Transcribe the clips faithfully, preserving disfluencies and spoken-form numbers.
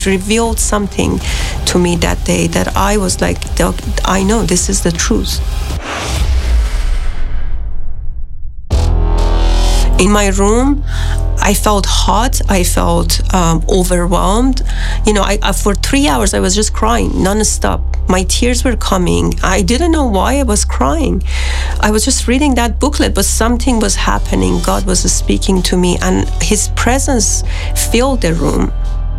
revealed something to me that day that I was like, I know this is the truth. In my room, I felt hot. I felt um, overwhelmed. You know, I, I, for three hours, I was just crying nonstop. My tears were coming. I didn't know why I was crying. I was just reading that booklet, but something was happening. God was speaking to me, and His presence filled the room.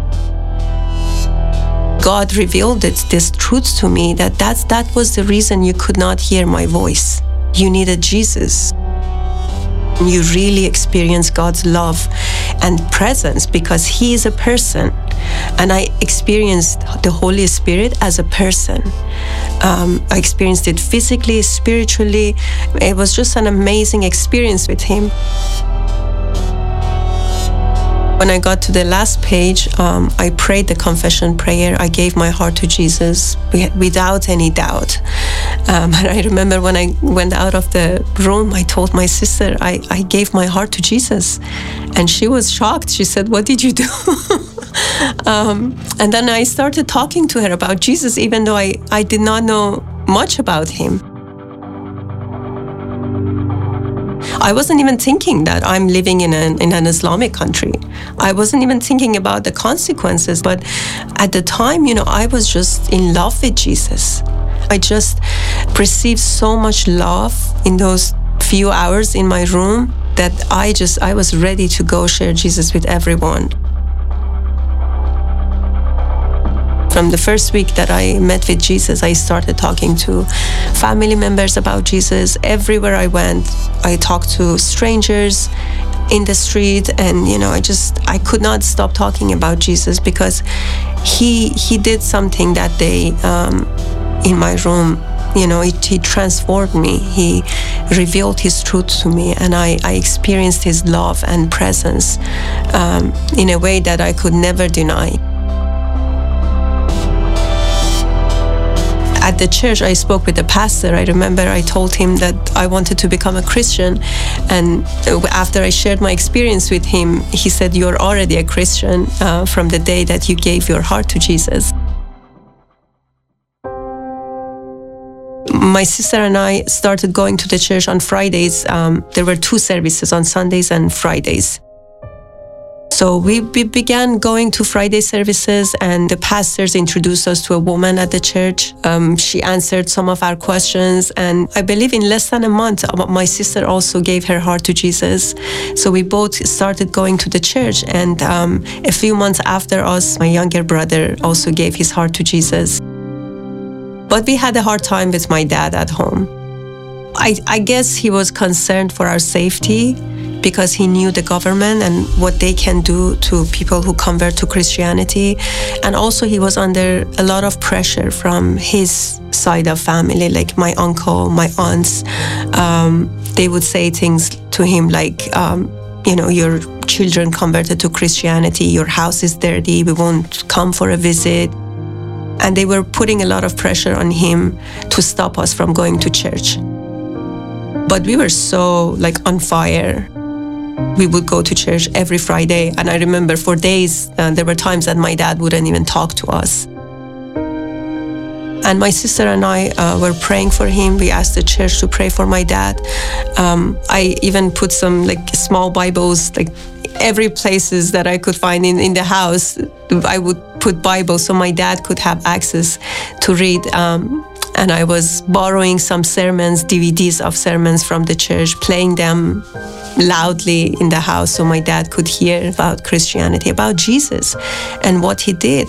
God revealed it, this truth to me, that that's, that was the reason you could not hear my voice. You needed Jesus. You really experience God's love and presence because He is a person. And I experienced the Holy Spirit as a person. Um, I experienced it physically, spiritually. It was just an amazing experience with Him. When I got to the last page, um, I prayed the confession prayer. I gave my heart to Jesus without any doubt. Um, and I remember when I went out of the room, I told my sister, I, I gave my heart to Jesus. And she was shocked. She said, "What did you do?" um, and then I started talking to her about Jesus, even though I, I did not know much about Him. I wasn't even thinking that I'm living in an, in an Islamic country. I wasn't even thinking about the consequences. But at the time, you know, I was just in love with Jesus. I just received so much love in those few hours in my room that I just, I was ready to go share Jesus with everyone. From the first week that I met with Jesus, I started talking to family members about Jesus. Everywhere I went, I talked to strangers in the street, and you know, I just I could not stop talking about Jesus because he he did something that day um, in my room. You know, it, he transformed me. He revealed His truth to me, and I, I experienced His love and presence um, in a way that I could never deny. At the church, I spoke with the pastor. I remember I told him that I wanted to become a Christian. And after I shared my experience with him, he said, "You're already a Christian uh, from the day that you gave your heart to Jesus." My sister and I started going to the church on Fridays. Um, there were two services on Sundays and Fridays. So we, we began going to Friday services, and the pastors introduced us to a woman at the church. Um, she answered some of our questions, and I believe in less than a month, my sister also gave her heart to Jesus. So we both started going to the church, and um, a few months after us, my younger brother also gave his heart to Jesus. But we had a hard time with my dad at home. I, I guess he was concerned for our safety, because he knew the government and what they can do to people who convert to Christianity. And also he was under a lot of pressure from his side of family, like my uncle, my aunts. Um, they would say things to him like, um, you know, your children converted to Christianity, your house is dirty, we won't come for a visit. And they were putting a lot of pressure on him to stop us from going to church. But we were so like on fire. We would go to church every Friday, and I remember for days uh, there were times that my dad wouldn't even talk to us. And my sister and I uh, were praying for him. We asked the church to pray for my dad. Um, I even put some like small Bibles, like every places that I could find in, in the house. I would put Bibles so my dad could have access to read. Um, And I was borrowing some sermons, D V Ds of sermons from the church, playing them loudly in the house so my dad could hear about Christianity, about Jesus and what He did.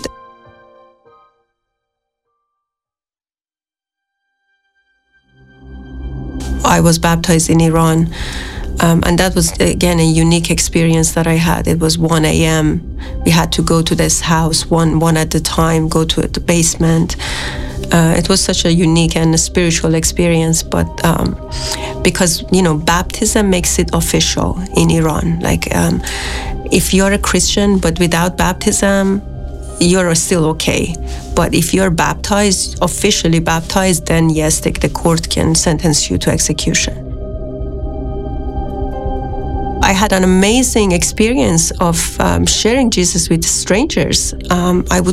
I was baptized in Iran. Um, and that was, again, a unique experience that I had. It was one A M We had to go to this house one, one at a time, go to the basement. Uh, it was such a unique and a spiritual experience, but um, because, you know, baptism makes it official in Iran. Like, um, if you're a Christian, but without baptism, you're still okay. But if you're baptized, officially baptized, then yes, the, the court can sentence you to execution. I had an amazing experience of um, sharing Jesus with strangers. Um, I would